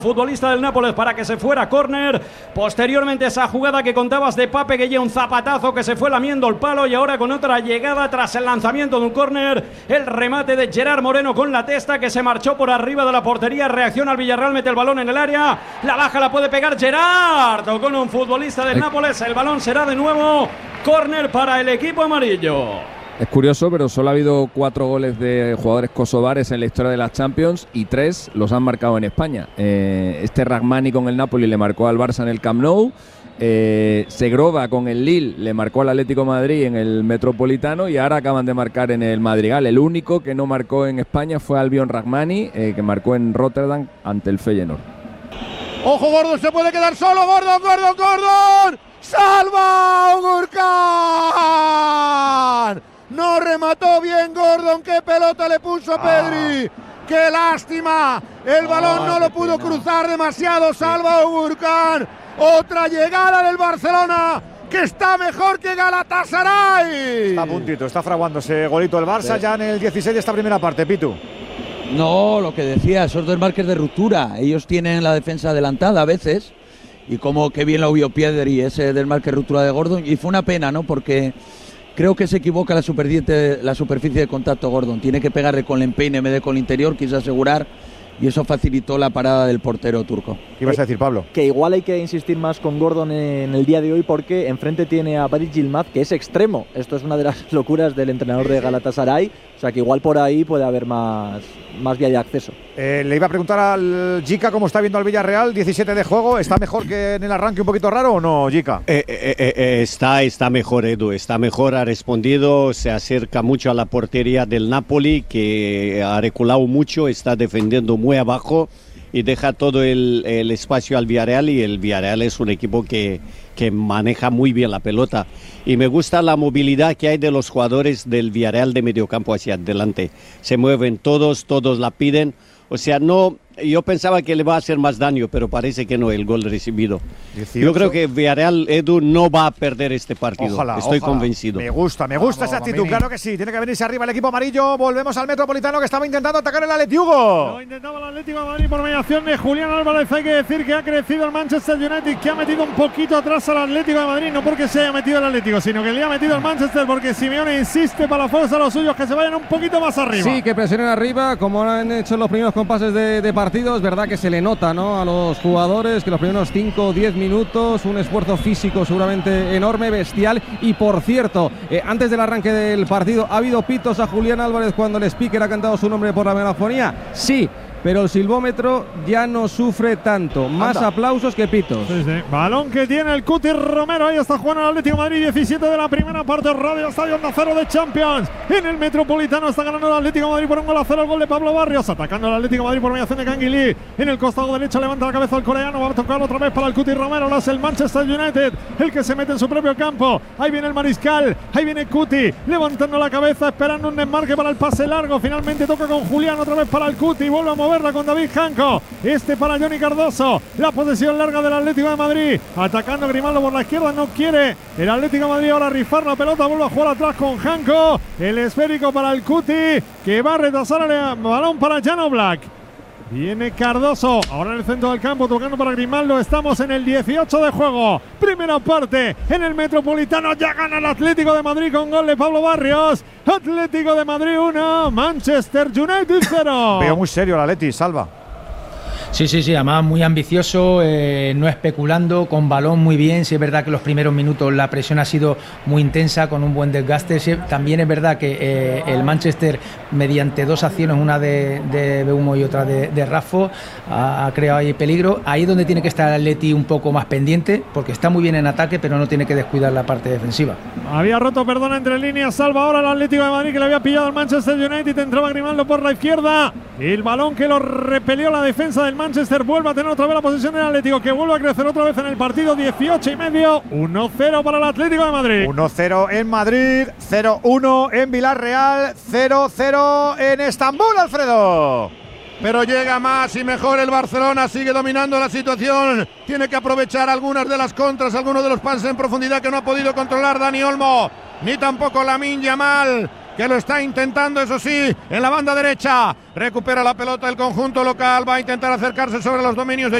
Futbolista del Nápoles para que se fuera córner. Posteriormente esa jugada que contabas de Pape Gueye, un zapatazo que se fue lamiendo el palo, y ahora con otra llegada tras el lanzamiento de un córner, el remate de Gerard Moreno con la testa que se marchó por arriba de la portería. Reacciona al Villarreal, mete el balón en el área, la baja, la puede pegar Gerard con un futbolista del Nápoles. El balón será de nuevo córner para el equipo amarillo. Es curioso, pero solo ha habido 4 goles de jugadores kosovares en la historia de las Champions y 3 los han marcado en España. Este Rahmani con el Napoli le marcó al Barça en el Camp Nou. Segrova con el Lille le marcó al Atlético de Madrid en el Metropolitano, y ahora acaban de marcar en el Madrigal. El único que no marcó en España fue Albion Rahmani, que marcó en Rotterdam ante el Feyenoord. ¡Ojo, Gordon! ¡Se puede quedar solo! ¡Gordon! ¡Salva Ugurkan! No remató bien Gordon. ¡Qué pelota le puso a Pedri! ¡Qué lástima! El balón no lo pudo cruzar demasiado. Salva Ugurkan. Otra llegada del Barcelona, que está mejor que Galatasaray. Está a puntito, está fraguándose golito el Barça ya en el 16 de esta primera parte, Pitu. No, lo que decía, esos desmarques de ruptura. Ellos tienen la defensa adelantada a veces, y como que bien lo vio Piedri, ese desmarque de ruptura de Gordon, y fue una pena, ¿no? Porque creo que se equivoca la superficie de contacto Gordon. Tiene que pegarle con el empeine en vez de con el interior, quiso asegurar, y eso facilitó la parada del portero turco. ¿Qué ibas a decir, Pablo? Que igual hay que insistir más con Gordon en el día de hoy, porque enfrente tiene a Baris Yilmaz, que es extremo. Esto es una de las locuras del entrenador de Galatasaray. O sea que igual por ahí puede haber más vía de acceso. Le iba a preguntar al Jica cómo está viendo al Villarreal, 17 de juego. ¿Está mejor que en el arranque un poquito raro o no, Jica? Está mejor, Edu, está mejor, ha respondido, se acerca mucho a la portería del Napoli, que ha reculado mucho, está defendiendo muy abajo y deja todo el espacio al Villarreal, y el Villarreal es un equipo que maneja muy bien la pelota, y me gusta la movilidad que hay de los jugadores del Villarreal de mediocampo hacia adelante. Se mueven todos la piden, o sea, no, yo pensaba que le va a hacer más daño, pero parece que no, el gol recibido. 18. Yo creo que Villarreal, Edu, no va a perder este partido. Estoy convencido. Me gusta esa actitud, claro que sí. Tiene que venirse arriba el equipo amarillo. Volvemos al Metropolitano, que estaba intentando atacar el Atleti, Hugo. Lo intentaba el Atlético de Madrid por mediación de Julián Álvarez. Hay que decir que ha crecido el Manchester United, que ha metido un poquito atrás al Atlético de Madrid. No porque se haya metido el Atlético, sino que le ha metido el Manchester, porque Simeone insiste para la fuerza a los suyos que se vayan un poquito más arriba. Sí, que presionen arriba, como han hecho en los primeros compases de partido. Es verdad que se le nota, ¿no?, a los jugadores, que los primeros 5 o 10 minutos, un esfuerzo físico seguramente enorme, bestial. Y por cierto, antes del arranque del partido, ¿ha habido pitos a Julián Álvarez cuando el speaker ha cantado su nombre por la megafonía? Sí, pero el silbómetro ya no sufre tanto. Más aplausos que pitos. Sí. Balón que tiene el Cuti Romero. Ahí está jugando el Atlético de Madrid. 17 de la primera parte. Radio Estadio Onda Cero de Champions. En el Metropolitano está ganando el Atlético de Madrid por 1-0. El gol de Pablo Barrios. Atacando el Atlético de Madrid por mediación de Canguilí. En el costado derecho levanta la cabeza el coreano. Va a tocar otra vez para el Cuti Romero. Lo hace el Manchester United, el que se mete en su propio campo. Ahí viene el Mariscal. Ahí viene Cuti. Levantando la cabeza, esperando un desmarque para el pase largo. Finalmente toca con Julián. Otra vez para el Cuti. Vuelve a moverla con David Janco. Para Johnny Cardoso. La posesión larga del Atlético de Madrid. Atacando Grimaldo por la izquierda. No quiere el Atlético de Madrid ahora rifar la pelota. Vuelve a jugar atrás con Janco. El esférico para el Cuti, que va a retrasar el balón para Jan Oblak. Viene Cardoso, ahora en el centro del campo, tocando para Grimaldo. Estamos en el 18 de juego. Primera parte en el Metropolitano. Ya gana el Atlético de Madrid con gol de Pablo Barrios. Atlético de Madrid 1, Manchester United 0. Veo muy serio el Atleti, Salva. Sí, además muy ambicioso, no especulando, con balón muy bien. Sí, es verdad que los primeros minutos la presión ha sido muy intensa, con un buen desgaste. Sí, también es verdad que el Manchester, mediante 2 acciones, una de Beumo y otra de Raffo, ha creado ahí peligro. Ahí es donde tiene que estar el Atleti un poco más pendiente, porque está muy bien en ataque, pero no tiene que descuidar la parte defensiva. Había roto, entre líneas, Salva ahora el Atlético de Madrid, que le había pillado al Manchester United. Entraba Grimaldo por la izquierda. El balón que lo repelió la defensa del Manchester. Vuelve a tener otra vez la posición del Atlético, que vuelve a crecer otra vez en el partido. 18,5. 1-0 para el Atlético de Madrid. 1-0 en Madrid, 0-1 en Villarreal, 0-0 en Estambul, Alfredo. Pero llega más y mejor el Barcelona, sigue dominando la situación. Tiene que aprovechar algunas de las contras, algunos de los pases en profundidad que no ha podido controlar Dani Olmo, ni tampoco Lamine Yamal. que lo está intentando, eso sí, en la banda derecha. Recupera la pelota el conjunto local, va a intentar acercarse sobre los dominios de